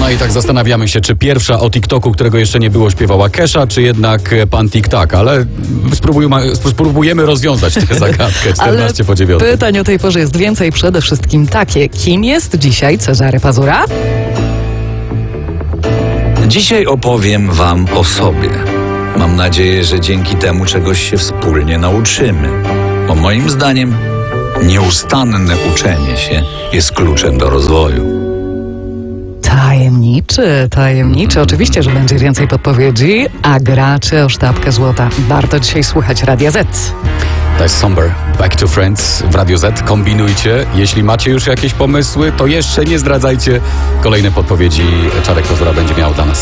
No i tak zastanawiamy się, czy pierwsza o TikToku, którego jeszcze nie było, śpiewała Kesha, czy jednak pan TikTok, ale spróbujemy rozwiązać tę zagadkę 14 po 9. Pytań o tej porze jest więcej, przede wszystkim takie. Kim jest dzisiaj Cezary Pazura? Dzisiaj opowiem wam o sobie. Mam nadzieję, że dzięki temu czegoś się wspólnie nauczymy. Bo moim zdaniem nieustanne uczenie się jest kluczem do rozwoju. Tajemniczy. Oczywiście, że będzie więcej podpowiedzi, a gracze o sztabkę złota. Warto dzisiaj słuchać Radia Z. To jest Somber, Back to Friends w Radio Z. Kombinujcie. Jeśli macie już jakieś pomysły, to jeszcze nie zdradzajcie. Kolejne podpowiedzi Czarek Kozura będzie miał dla nas.